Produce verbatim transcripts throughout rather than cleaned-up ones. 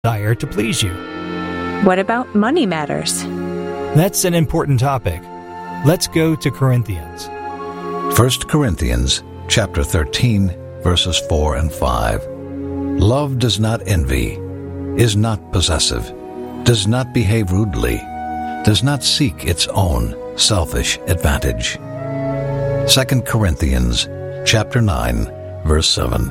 desire to please you. What about money matters? That's an important topic. Let's go to Corinthians. First Corinthians chapter thirteen, verses four and five. Love does not envy, is not possessive, does not behave rudely, does not seek its own selfish advantage. Second Corinthians chapter nine, verse seven.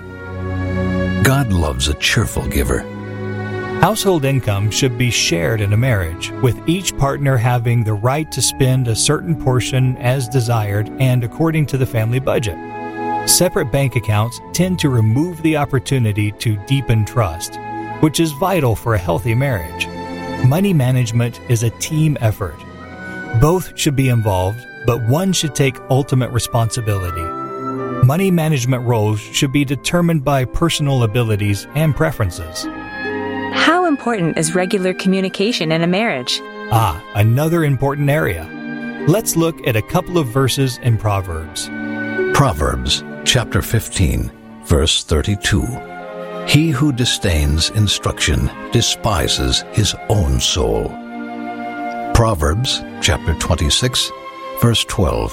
God loves a cheerful giver. Household income should be shared in a marriage, with each partner having the right to spend a certain portion as desired and according to the family budget. Separate bank accounts tend to remove the opportunity to deepen trust, which is vital for a healthy marriage. Money management is a team effort. Both should be involved, but one should take ultimate responsibility. Money management roles should be determined by personal abilities and preferences. How important is regular communication in a marriage? Ah, another important area. Let's look at a couple of verses in Proverbs. Proverbs chapter fifteen, verse thirty-two. He who disdains instruction despises his own soul. Proverbs chapter twenty-six, verse twelve.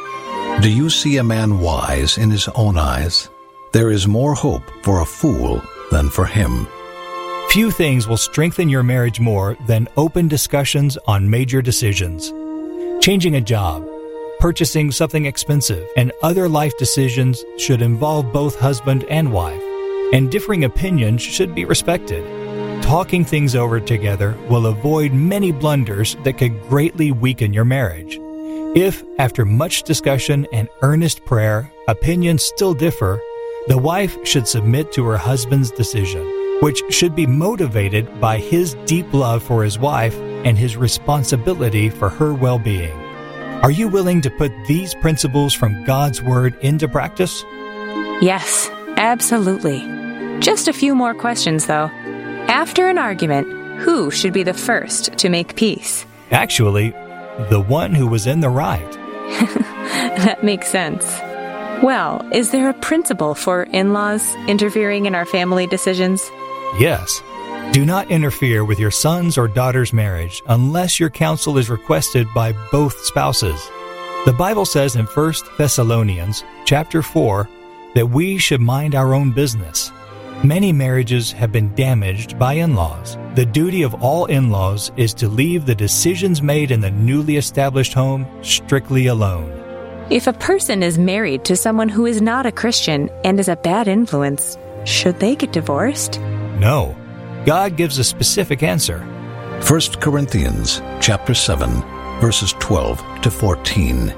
Do you see a man wise in his own eyes? There is more hope for a fool than for him. Few things will strengthen your marriage more than open discussions on major decisions. Changing a job, purchasing something expensive, and other life decisions should involve both husband and wife, and differing opinions should be respected. Talking things over together will avoid many blunders that could greatly weaken your marriage. If, after much discussion and earnest prayer, opinions still differ, the wife should submit to her husband's decision, which should be motivated by his deep love for his wife and his responsibility for her well-being. Are you willing to put these principles from God's Word into practice? Yes, absolutely. Just a few more questions, though. After an argument, who should be the first to make peace? Actually, the one who was in the right. That makes sense. Well, is there a principle for in-laws interfering in our family decisions? Yes. Do not interfere with your son's or daughter's marriage unless your counsel is requested by both spouses. The Bible says in First Thessalonians chapter four that we should mind our own business. Many marriages have been damaged by in-laws. The duty of all in-laws is to leave the decisions made in the newly established home strictly alone. If a person is married to someone who is not a Christian and is a bad influence, should they get divorced? No. God gives a specific answer. First Corinthians chapter seven, verses twelve to fourteen.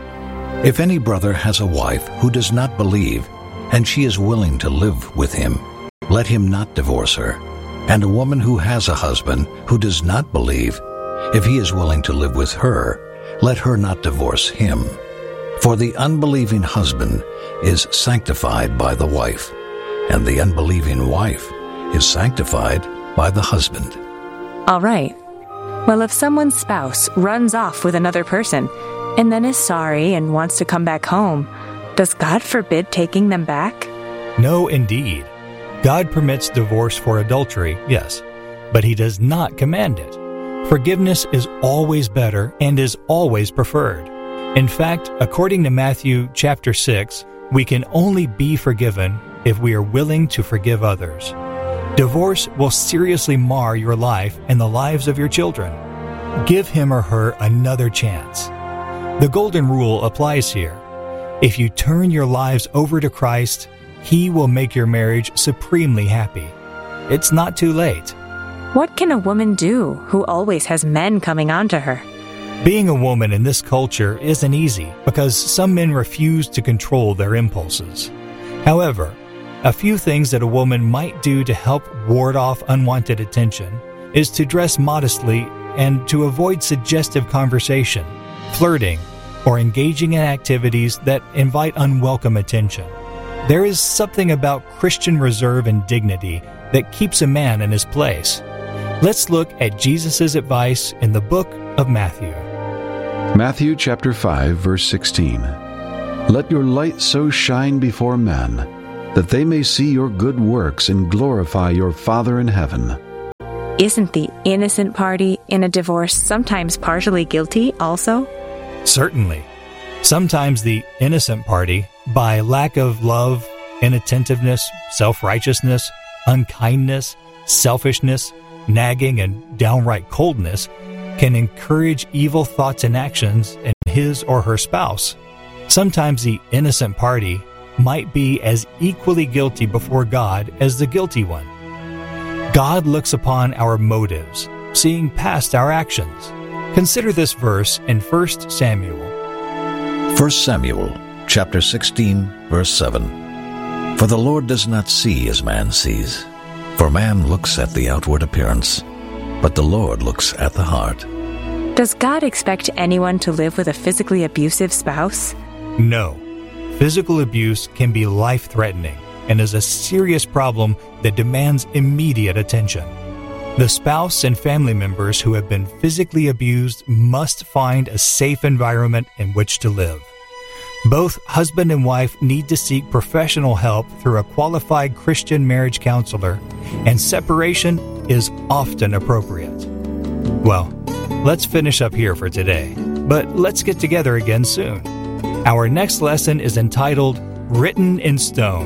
If any brother has a wife who does not believe, and she is willing to live with him, let him not divorce her. And a woman who has a husband who does not believe, if he is willing to live with her, let her not divorce him. For the unbelieving husband is sanctified by the wife, and the unbelieving wife is sanctified by the husband. All right. Well, if someone's spouse runs off with another person and then is sorry and wants to come back home, does God forbid taking them back? No, indeed. God permits divorce for adultery, yes, but He does not command it. Forgiveness is always better and is always preferred. In fact, according to Matthew chapter six, we can only be forgiven if we are willing to forgive others. Divorce will seriously mar your life and the lives of your children. Give him or her another chance. The golden rule applies here. If you turn your lives over to Christ, He will make your marriage supremely happy. It's not too late. What can a woman do who always has men coming on to her? Being a woman in this culture isn't easy because some men refuse to control their impulses. However, a few things that a woman might do to help ward off unwanted attention is to dress modestly and to avoid suggestive conversation, flirting, or engaging in activities that invite unwelcome attention. There is something about Christian reserve and dignity that keeps a man in his place. Let's look at Jesus' advice in the book of Matthew. Matthew chapter five, verse sixteen. Let your light so shine before men, that they may see your good works and glorify your Father in heaven. isn't the innocent party in a divorce sometimes partially guilty also? Certainly. Sometimes the innocent party, by lack of love, inattentiveness, self-righteousness, unkindness, selfishness, nagging, and downright coldness, can encourage evil thoughts and actions in his or her spouse. Sometimes the innocent party might be as equally guilty before God as the guilty one. God looks upon our motives, seeing past our actions. Consider this verse in First Samuel. First Samuel, chapter sixteen, verse seven. For the Lord does not see as man sees. For man looks at the outward appearance, but the Lord looks at the heart. Does God expect anyone to live with a physically abusive spouse? No. Physical abuse can be life-threatening and is a serious problem that demands immediate attention. The spouse and family members who have been physically abused must find a safe environment in which to live. Both husband and wife need to seek professional help through a qualified Christian marriage counselor, and separation is often appropriate. Well, let's finish up here for today, but let's get together again soon. Our next lesson is entitled Written in Stone.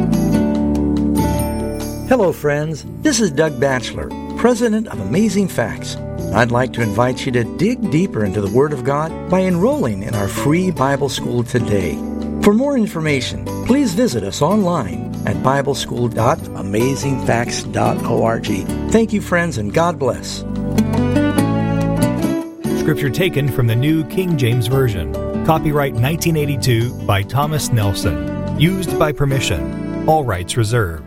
Hello, friends. This is Doug Batchelor, president of Amazing Facts. I'd like to invite you to dig deeper into the Word of God by enrolling in our free Bible school today. For more information, please visit us online at bible school dot amazing facts dot org. Thank you, friends, and God bless. Scripture taken from the New King James Version. Copyright nineteen eighty-two by Thomas Nelson. Used by permission. All rights reserved.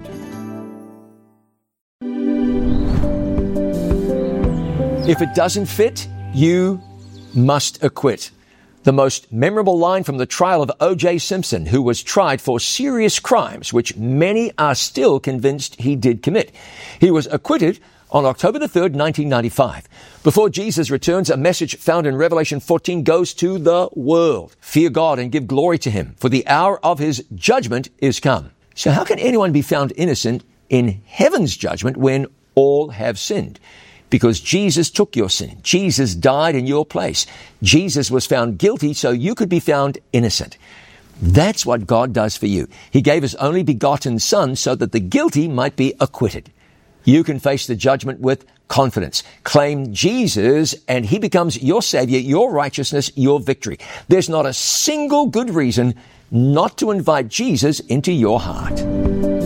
If it doesn't fit, you must acquit. The most memorable line from the trial of O J Simpson, who was tried for serious crimes, which many are still convinced he did commit. He was acquitted on October the third, nineteen ninety-five. Before Jesus returns, a message found in Revelation fourteen goes to the world. Fear God and give glory to Him, for the hour of His judgment is come. So how can anyone be found innocent in heaven's judgment when all have sinned? Because Jesus took your sin. Jesus died in your place. Jesus was found guilty so you could be found innocent. That's what God does for you. He gave His only begotten Son so that the guilty might be acquitted. You can face the judgment with confidence. Claim Jesus and He becomes your Savior, your righteousness, your victory. There's not a single good reason not to invite Jesus into your heart.